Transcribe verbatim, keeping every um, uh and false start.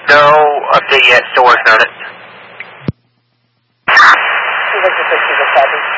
No update yet. Still working on it. two hundred fifty to seven.